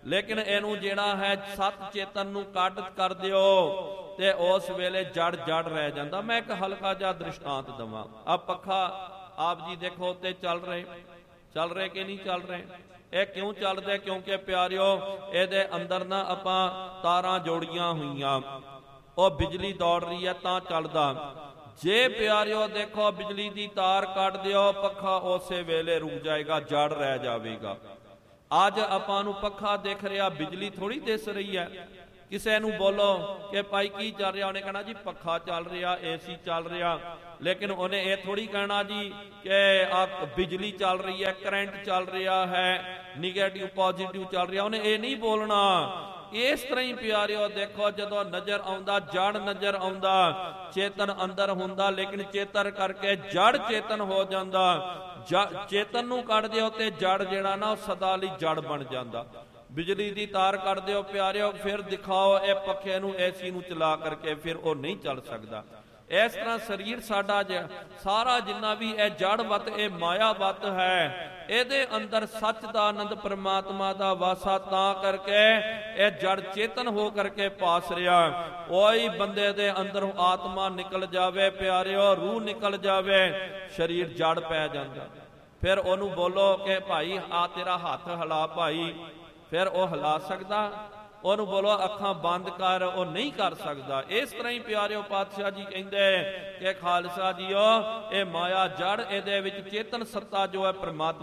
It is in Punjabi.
ਲੇਕਿਨ ਇਹਨੂੰ ਜਿਹੜਾ ਹੈ ਸਤ ਚੇਤਨ ਨੂੰ ਕੱਢ ਕਰ ਦਿਓ ਤੇ ਉਸ ਵੇਲੇ ਜੜ ਜੜ ਰਹਿ ਜਾਂਦਾ। ਮੈਂ ਇੱਕ ਹਲਕਾ ਜਿਹਾ ਦ੍ਰਿਸ਼ਟਾਂਤ ਦਵਾਂ। ਆ ਪੱਖਾ ਆਪ ਜੀ ਦੇਖੋ ਤੇ ਚੱਲ ਰਹੇ ਕਿ ਨਹੀਂ ਚੱਲ ਰਹੇ? ਇਹ ਕਿਉਂ ਚੱਲਦੇ? ਕਿਉਂਕਿ ਪਿਆਰਿਓ ਇਹਦੇ ਅੰਦਰ ਨਾ ਆਪਾਂ ਤਾਰਾਂ ਜੋੜੀਆਂ ਹੋਈਆਂ, ਉਹ ਬਿਜਲੀ ਦੌੜ ਰਹੀ ਹੈ ਤਾਂ ਚੱਲਦਾ। ਜੇ ਪਿਆਰਿਓ ਦੇਖੋ ਬਿਜਲੀ ਦੀ ਤਾਰ ਕੱਟ ਦਿਓ, ਪੱਖਾ ਉਸੇ ਵੇਲੇ ਰੁਕ ਜਾਏਗਾ, ਜੜ ਰਹਿ ਜਾਵੇਗਾ। ਅੱਜ ਆਪਾਂ ਨੂੰ ਪੱਖਾ ਦਿਖ ਰਿਹਾ, ਬਿਜਲੀ ਥੋੜੀ ਦਿਸ ਰਹੀ ਹੈ। ਕਿਸੇ ਨੂੰ ਬੋਲੋ ਕਿ ਭਾਈ ਕੀ ਚੱਲ ਰਿਹਾ, ਉਹਨੇ ਕਹਿਣਾ ਜੀ ਪੱਖਾ ਚੱਲ ਰਿਹਾ, ਏਸੀ ਚੱਲ ਰਿਹਾ। ਲੇਕਿਨ ਉਹਨੇ ਇਹ ਥੋੜੀ ਕਹਿਣਾ ਜੀ ਕਿ ਆ ਬਿਜਲੀ ਚੱਲ ਰਹੀ ਹੈ, ਕਰੰਟ ਚੱਲ ਰਿਹਾ ਹੈ, ਨੈਗੇਟਿਵ ਪੋਜ਼ਿਟਿਵ ਚੱਲ ਰਿਹਾ, ਉਹਨੇ ਇਹ ਨਹੀਂ ਬੋਲਣਾ। ਇਸ ਤਰ੍ਹਾਂ ਹੀ ਪਿਆਰਿਓ ਦੇਖੋ ਜਦੋਂ ਨਜ਼ਰ ਆਉਂਦਾ, ਜੜ ਨਜ਼ਰ ਆਉਂਦਾ, ਚੇਤਨ ਅੰਦਰ ਹੁੰਦਾ, ਲੇਕਿਨ ਚੇਤਨ ਕਰਕੇ ਜੜ ਚੇਤਨ ਹੋ ਜਾਂਦਾ। ਚੇਤਨ ਨੂੰ ਕੱਢ ਦਿਓ ਤੇ ਜੜ ਜਿਹੜਾ ਨਾ ਉਹ ਸਦਾ ਲਈ ਜੜ ਬਣ ਜਾਂਦਾ। ਬਿਜਲੀ ਦੀ ਤਾਰ ਕੱਢ ਦਿਓ ਪਿਆਰਿਓ, ਫਿਰ ਦਿਖਾਓ ਇਹ ਪੱਖੇ ਨੂੰ, ਏਸੀ ਨੂੰ ਚਲਾ ਕਰਕੇ, ਫਿਰ ਉਹ ਨਹੀਂ ਚੱਲ ਸਕਦਾ। ਇਸ ਤਰ੍ਹਾਂ ਸਰੀਰ ਸਾਡਾ ਸਾਰਾ ਜਿੰਨਾ ਵੀ ਇਹ ਜੜਵਤ, ਇਹ ਮਾਇਆਵਤ ਹੈ, ਇਹਦੇ ਅੰਦਰ ਸੱਚ ਦਾ ਆਨੰਦ ਪਰਮਾਤਮਾ ਦਾ ਵਾਸਾ ਤਾਂ ਕਰਕੇ ਇਹ ਜੜ ਚੇਤਨ ਹੋ ਕਰਕੇ ਪਾਸ ਰਿਹਾ। ਕੋਈ ਬੰਦੇ ਦੇ ਅੰਦਰੋਂ ਆਤਮਾ ਨਿਕਲ ਜਾਵੇ ਪਿਆਰਿਓ, ਰੂਹ ਨਿਕਲ ਜਾਵੇ, ਸਰੀਰ ਜੜ ਪੈ ਜਾਂਦਾ। ਫਿਰ ਉਹਨੂੰ ਬੋਲੋ ਕਿ ਭਾਈ ਆ ਤੇਰਾ ਹੱਥ ਹਿਲਾ ਭਾਈ, ਫਿਰ ਉਹ ਹਿਲਾ ਸਕਦਾ? ਉਹਨੂੰ ਬੋਲੋ ਅੱਖਾਂ ਬੰਦ ਕਰ, ਉਹ ਨਹੀਂ ਕਰ ਸਕਦਾ। ਇਸ ਤਰ੍ਹਾਂ ਹੀ ਪਿਆਰਿਓ ਪਾਤਸ਼ਾਹ ਜੀ ਕਹਿੰਦੇ ਕਿ ਖਾਲਸਾ ਜੀਓ ਇਹ ਮਾਇਆ ਜੜ, ਇਹਦੇ ਵਿੱਚ ਚੇਤਨ ਸੱਤਾ ਜੋ ਹੈ ਪਰਮਾਤਮਾ